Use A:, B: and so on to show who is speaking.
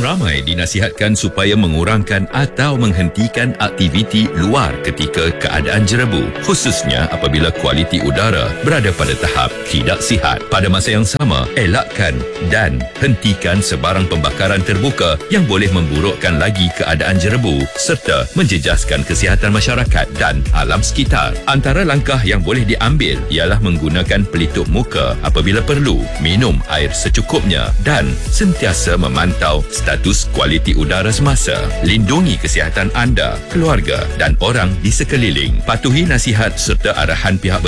A: Orang ramai dinasihatkan supaya mengurangkan atau menghentikan aktiviti luar ketika keadaan jerebu, khususnya apabila kualiti udara berada pada tahap tidak sihat. Pada masa yang sama, elakkan dan hentikan sebarang pembakaran terbuka yang boleh memburukkan lagi keadaan jerebu serta menjejaskan kesihatan masyarakat dan alam sekitar. Antara langkah yang boleh diambil ialah menggunakan pelitup muka apabila perlu, minum air secukupnya dan sentiasa memantau status kualiti udara semasa. Lindungi kesihatan anda, keluarga dan orang di sekeliling. Patuhi nasihat serta arahan pihak